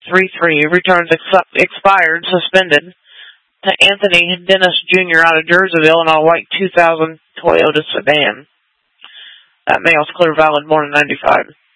3-3. Returns expired, suspended, to Anthony Dennis Jr. out of Jerseyville in a white 2000 Toyota sedan. That mail's clear valid more than 95.